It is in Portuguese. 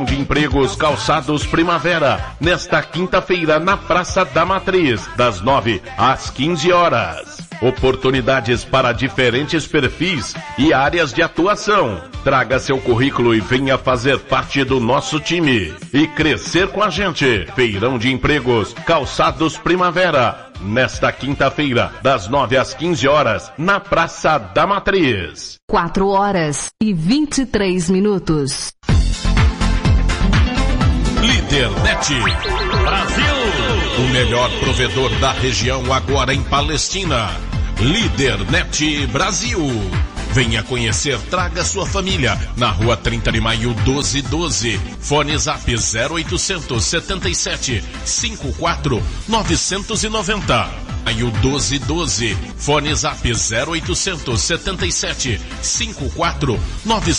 de Empregos Calçados Primavera, nesta quinta-feira na Praça da Matriz, das 9 às 15 horas. Oportunidades para diferentes perfis e áreas de atuação. Traga seu currículo e venha fazer parte do nosso time e crescer com a gente. Feirão de Empregos Calçados Primavera, nesta quinta-feira, das 9 às 15 horas, na Praça da Matriz. 4 horas e 23 minutos. Lídernet Brasil, o melhor provedor da região agora em Palestina. Lídernet Brasil. Venha conhecer, traga sua família. Na rua 30 de maio 1212. Fone Zap 0800 77 54 990. Maio 1212. Fone Zap 0800 77 54 990.